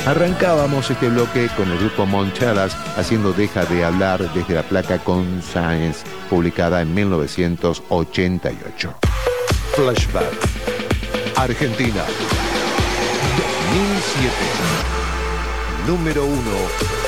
Arrancábamos este bloque con el grupo Monchadas haciendo Deja de hablar desde la placa Conscience, publicada en 1988. Flashback. Argentina. 2007. Número 1.